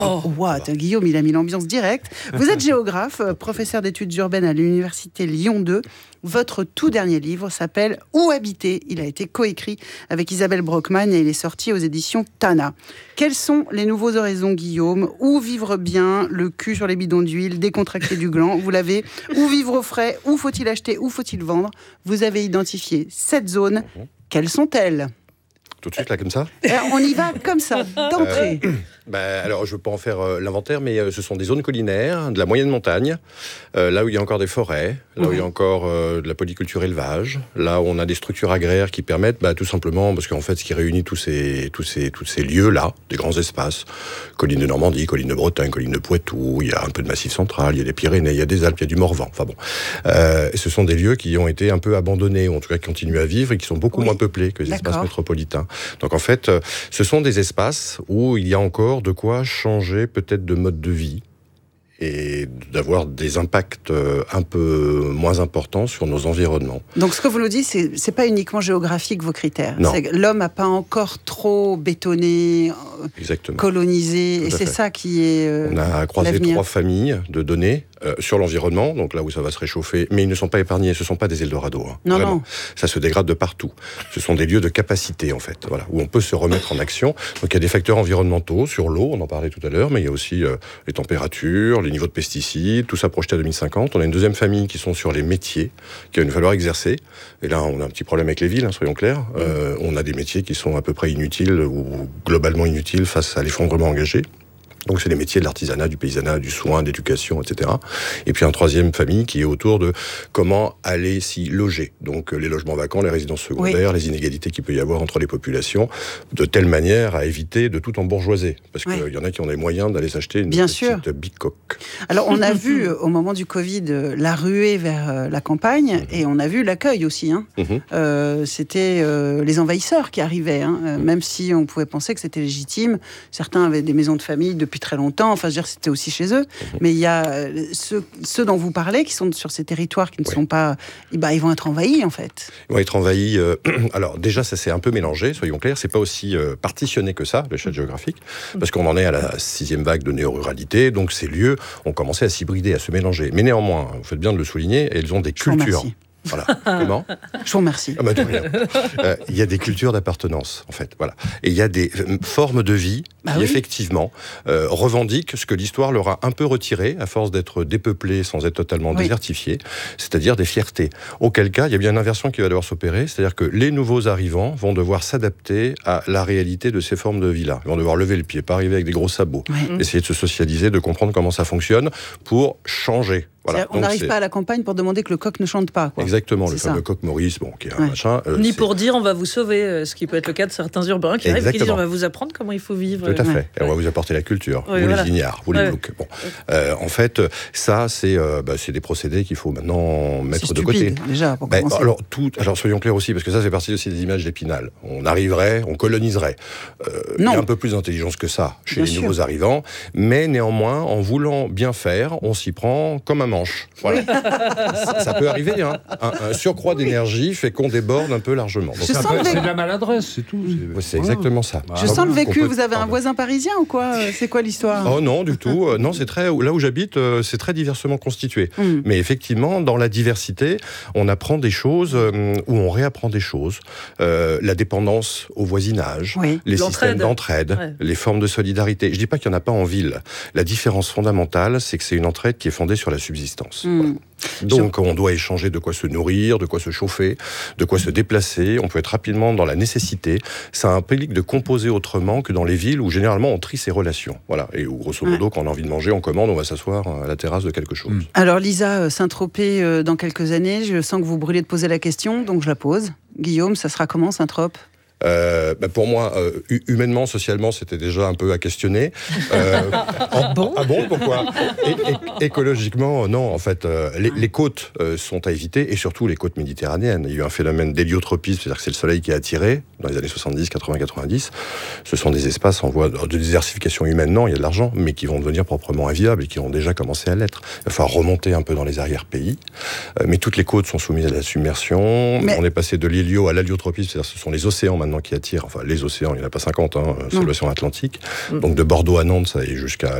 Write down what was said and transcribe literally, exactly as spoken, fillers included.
Oh, what, Guillaume, il a mis l'ambiance directe. Vous êtes géographe, professeur d'études urbaines à l'université Lyon deux. Votre tout dernier livre s'appelle « Où habiter ?» Il a été coécrit avec Isabelle Brockman et il est sorti aux éditions Tana. Quels sont les nouveaux horizons, Guillaume? Où vivre bien, le cul sur les bidons d'huile, décontracté du gland, vous l'avez. Où vivre au frais, où faut-il acheter, où faut-il vendre? Vous avez identifié sept zones. Quelles sont-elles? Tout de suite, là, comme ça? Alors, on y va comme ça, d'entrée. Euh, bah, alors, je ne veux pas en faire euh, l'inventaire, mais euh, ce sont des zones collinaires, de la moyenne montagne, euh, là où il y a encore des forêts, là où il y a encore euh, de la polyculture élevage, là où on a des structures agraires qui permettent, bah, tout simplement, parce qu'en fait, ce qui réunit tous ces, tous ces, tous ces lieux-là, des grands espaces, collines de Normandie, collines de Bretagne, collines de Poitou, il y a un peu de Massif central, il y a des Pyrénées, il y a des Alpes, il y a du Morvan, enfin bon. Euh, ce sont des lieux qui ont été un peu abandonnés, ou en tout cas qui continuent à vivre et qui sont beaucoup oui. moins peuplés que les D'accord. espaces métropolitains. Donc en fait, ce sont des espaces où il y a encore de quoi changer peut-être de mode de vie et d'avoir des impacts un peu moins importants sur nos environnements. Donc ce que vous nous dites, c'est, c'est pas uniquement géographique vos critères. Non. C'est que l'homme n'a pas encore trop bétonné, Exactement. colonisé, Tout et c'est fait. ça qui est euh, On a croisé l'avenir. trois familles de données euh, sur l'environnement, donc là où ça va se réchauffer, mais ils ne sont pas épargnés, ce ne sont pas des Eldorado. Hein, non, vraiment. non. Ça se dégrade de partout. Ce sont des lieux de capacité, en fait, voilà, où on peut se remettre en action. Donc il y a des facteurs environnementaux sur l'eau, on en parlait tout à l'heure, mais il y a aussi euh, les températures, les niveaux de pesticides, tout ça projeté à deux mille cinquante. On a une deuxième famille qui sont sur les métiers qu'il va nous falloir exercer. Et là, on a un petit problème avec les villes, hein, soyons clairs. Euh, on a des métiers qui sont à peu près inutiles ou globalement inutiles face à l'effondrement engagé. Donc c'est les métiers de l'artisanat, du paysanat, du soin, d'éducation, et cetera. Et puis un troisième famille qui est autour de comment aller s'y loger. Donc les logements vacants, les résidences secondaires, oui. les inégalités qu'il peut y avoir entre les populations, de telle manière à éviter de tout embourgeoiser. Parce qu'il oui. y en a qui ont les moyens d'aller s'acheter une Bien petite sûr. bicoque. Alors on a vu au moment du Covid la ruée vers la campagne mmh. et on a vu l'accueil aussi. Hein. Mmh. Euh, c'était euh, les envahisseurs qui arrivaient. Hein. Euh, mmh. Même si on pouvait penser que c'était légitime. Certains avaient des maisons de famille depuis très longtemps, enfin je veux dire c'était aussi chez eux, mmh. mais il y a ceux, ceux dont vous parlez qui sont sur ces territoires qui ne oui. sont pas, bah, ils vont être envahis en fait. Ils vont être envahis, euh, alors déjà ça s'est un peu mélangé, soyons clairs, c'est pas aussi euh, partitionné que ça, l'échelle mmh. géographique, parce qu'on en est à la sixième vague de néo-ruralité, donc ces lieux ont commencé à s'hybrider, à se mélanger, mais néanmoins, vous faites bien de le souligner, elles ont des cultures. Voilà. Comment ? Je vous remercie. Ah bah de rien. Euh, il y a des cultures d'appartenance, en fait. Voilà. Et il y a des euh, formes de vie bah qui, oui. effectivement, euh, revendiquent ce que l'histoire leur a un peu retiré, à force d'être dépeuplées sans être totalement oui. désertifiées, c'est-à-dire des fiertés. Auquel cas, il y a bien une inversion qui va devoir s'opérer, c'est-à-dire que les nouveaux arrivants vont devoir s'adapter à la réalité de ces formes de vie-là. Ils vont devoir lever le pied, pas arriver avec des gros sabots, oui. essayer de se socialiser, de comprendre comment ça fonctionne pour changer. Voilà. On n'arrive pas à la campagne pour demander que le coq ne chante pas. Quoi. Exactement, c'est le ça. fameux coq Maurice, bon, qui est un ouais. machin. Euh, Ni c'est... pour dire on va vous sauver, euh, ce qui peut être le cas de certains urbains qui arrivent et qui disent on va vous apprendre comment il faut vivre. Tout à fait. Ouais. Et on va vous apporter la culture, ouais, vous voilà. les ignares, vous ouais. les ploucs. Bon. Euh, en fait, ça, c'est, euh, bah, c'est des procédés qu'il faut maintenant mettre c'est de stupide, côté. Déjà, pour bah, commencer. alors, tout, alors, soyons clairs aussi, parce que ça, c'est parti aussi des images d'Épinal. On arriverait, on coloniserait. Euh, il y a un peu plus d'intelligence que ça chez bien les sûr. nouveaux arrivants, mais néanmoins, en voulant bien faire, on s'y prend comme un manche. Voilà. Ça peut arriver, hein. Un, un surcroît d'énergie fait qu'on déborde un peu largement. Donc, c'est, un peu, c'est de la maladresse, c'est tout. C'est, ouais, c'est exactement ça. Je sens le vécu. Vous avez un voisin parisien ou quoi ? C'est quoi l'histoire ? Oh non, du tout. Euh, non, c'est très. Là où j'habite, euh, c'est très diversement constitué. Mm. Mais effectivement, dans la diversité, on apprend des choses euh, ou on réapprend des choses. Euh, la dépendance au voisinage, oui. les L'entraide. systèmes d'entraide, ouais. les formes de solidarité. Je dis pas qu'il y en a pas en ville. La différence fondamentale, c'est que c'est une entraide qui est fondée sur la subsistance. Mm. Voilà. Donc, on doit échanger de quoi se nourrir, de quoi se chauffer, de quoi se déplacer. On peut être rapidement dans la nécessité. Ça implique de composer autrement que dans les villes où, généralement, on trie ses relations. Voilà. Et où, grosso modo, ouais. quand on a envie de manger, on commande, on va s'asseoir à la terrasse de quelque chose. Mmh. Alors, Lisa, Saint-Tropez, dans quelques années, je sens que vous brûlez de poser la question, donc je la pose. Guillaume, ça sera comment, Saint-Trope ? Euh, bah pour moi, euh, humainement, socialement, c'était déjà un peu à questionner. Euh, ah bon Ah bon, pourquoi é- é- Écologiquement, non. En fait, euh, les, les côtes euh, sont à éviter, et surtout les côtes méditerranéennes. Il y a eu un phénomène d'héliotropisme, c'est-à-dire que c'est le soleil qui a attiré, dans les années soixante-dix, quatre-vingts, quatre-vingt-dix. Ce sont des espaces en voie de désertification humaine, non, il y a de l'argent, mais qui vont devenir proprement inviables et qui ont déjà commencé à l'être. Il va falloir remonter un peu dans les arrière-pays. Euh, mais toutes les côtes sont soumises à la submersion. Mais... On est passé de l'hélio à l'héliotropisme, c'est-à-dire que ce sont les océans maintenant maintenant qui attire, enfin les océans, il n'y en a pas cinquante, hein, c'est Non. l'océan Atlantique. Mm. Donc de Bordeaux à Nantes, ça est jusqu'à